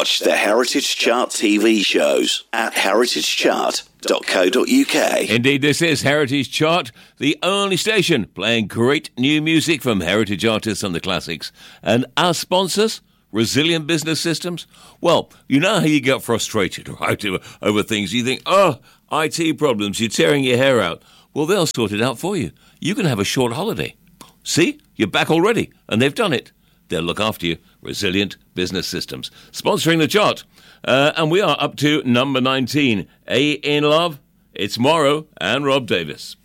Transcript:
Watch the Heritage Chart TV shows at heritagechart.co.uk. Indeed, this is Heritage Chart, the only station playing great new music from heritage artists and the classics. And our sponsors, Resilient Business Systems. Well, you know how you get frustrated, right, over things. You think, IT problems, you're tearing your hair out. Well, they'll sort it out for you. You can have a short holiday. See, you're back already, and they've done it. They'll look after you. Resilient Business Systems. Sponsoring the chart. And we are up to number 19. A in Love, it's Morrow and Rob Davis.